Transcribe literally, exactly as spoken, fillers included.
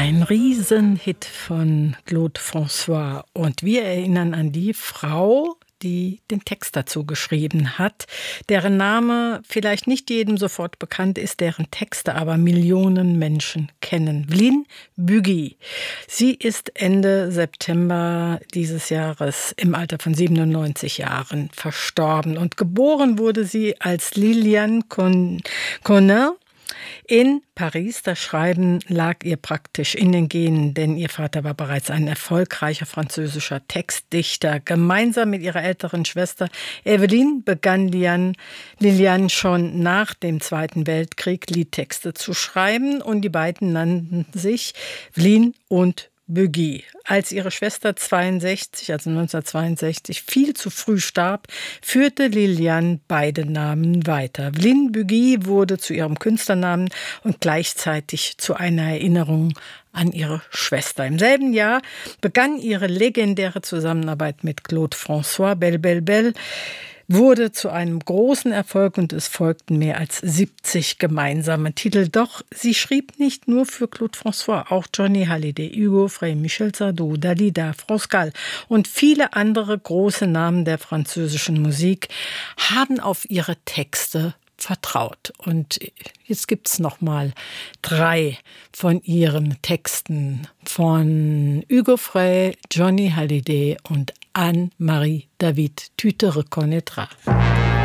Ein Riesenhit von Claude François. Und wir erinnern an die Frau, die den Text dazu geschrieben hat, deren Name vielleicht nicht jedem sofort bekannt ist, deren Texte aber Millionen Menschen kennen. Vline Bugui. Sie ist Ende September dieses Jahres im Alter von siebenundneunzig Jahren verstorben. Und geboren wurde sie als Liliane Con- Conner in Paris. Das Schreiben lag ihr praktisch in den Genen, denn ihr Vater war bereits ein erfolgreicher französischer Textdichter. Gemeinsam mit ihrer älteren Schwester Evelyne begann Liane, Liliane schon nach dem Zweiten Weltkrieg Liedtexte zu schreiben und die beiden nannten sich Vline und Bugui. Als ihre Schwester zweiundsechzig, also neunzehnhundertzweiundsechzig, viel zu früh starb, führte Liliane beide Namen weiter. Vline Bugui wurde zu ihrem Künstlernamen und gleichzeitig zu einer Erinnerung an ihre Schwester. Im selben Jahr begann ihre legendäre Zusammenarbeit mit Claude François. Belle, Belle, Belle wurde zu einem großen Erfolg und es folgten mehr als siebzig gemeinsame Titel. Doch sie schrieb nicht nur für Claude François, auch Johnny Hallyday, Hugo Frey, Michel Sardou, Dalida, France Gall und viele andere große Namen der französischen Musik haben auf ihre Texte vertraut. Und jetzt gibt es noch mal drei von ihren Texten von Hugo Frey, Johnny Hallyday und Anne-Marie David. Tu te reconnaîtras.